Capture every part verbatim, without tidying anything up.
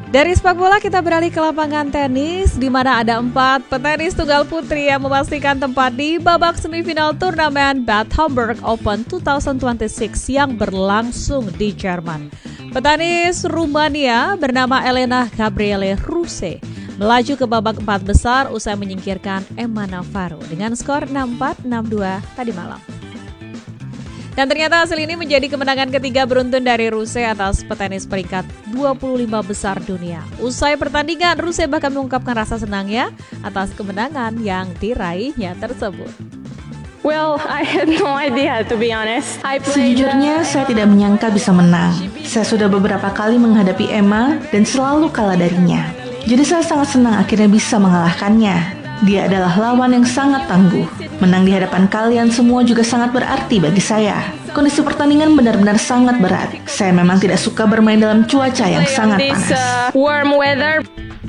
Dari sepak bola kita beralih ke lapangan tenis, di mana ada empat petenis tunggal putri yang memastikan tempat di babak semifinal turnamen Bad Homburg Open dua ribu dua puluh enam yang berlangsung di Jerman. Petenis Rumania bernama Elena Gabriele Ruse melaju ke babak empat besar usai menyingkirkan Emma Navarro dengan skor enam empat enam dua tadi malam. Dan ternyata hasil ini menjadi kemenangan ketiga beruntun dari Ruse atas petenis peringkat dua puluh lima besar dunia. Usai pertandingan, Ruse bahkan mengungkapkan rasa senangnya atas kemenangan yang diraihnya tersebut. Well, I had no idea, to be honest. I played, Sejujurnya, saya tidak menyangka bisa menang. Saya sudah beberapa kali menghadapi Emma dan selalu kalah darinya. Jadi saya sangat senang akhirnya bisa mengalahkannya. Dia adalah lawan yang sangat tangguh. Menang di hadapan kalian semua juga sangat berarti bagi saya. Kondisi pertandingan benar-benar sangat berat. Saya memang tidak suka bermain dalam cuaca yang sangat panas. warm weather.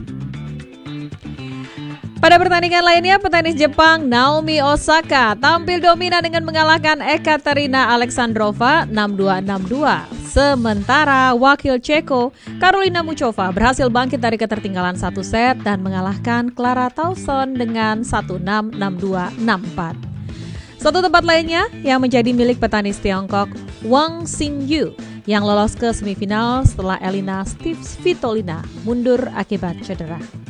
Pada pertandingan lainnya, petenis Jepang Naomi Osaka tampil dominan dengan mengalahkan Ekaterina Alexandrova enam dua enam dua. Sementara wakil Ceko, Karolina Muchova berhasil bangkit dari ketertinggalan satu set dan mengalahkan Clara Tauson dengan satu enam enam dua enam empat. Satu tempat lainnya yang menjadi milik petenis Tiongkok, Wang Xingyu, yang lolos ke semifinal setelah Elina Svitolina mundur akibat cedera.